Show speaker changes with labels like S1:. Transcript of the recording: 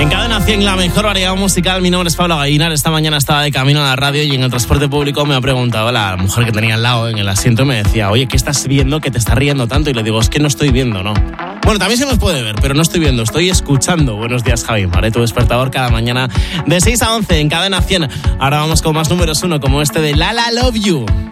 S1: En Cadena 100, la mejor variedad musical. Mi nombre es Pablo Gallinar. Esta mañana estaba de camino a la radio y en el transporte público me ha preguntado la mujer que tenía al lado en el asiento, me decía, oye, ¿qué estás viendo que te estás riendo tanto? Y le digo, es que no estoy viendo, ¿no? Bueno, también se nos puede ver, pero no estoy viendo, estoy escuchando. Buenos días, Javi Mar, tu despertador cada mañana de 6 a 11 en Cadena 100. Ahora vamos con más números 1, como este de Lala Love You.